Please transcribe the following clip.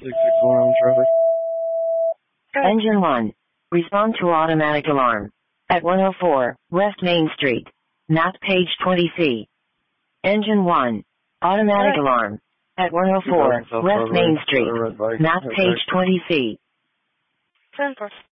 661 traffic. Engine 1. Respond to automatic alarm. At 104 West Main Street. Map page 20C. Engine 1. Automatic alarm. At 104 West Main Street. Map page 20C. 10%.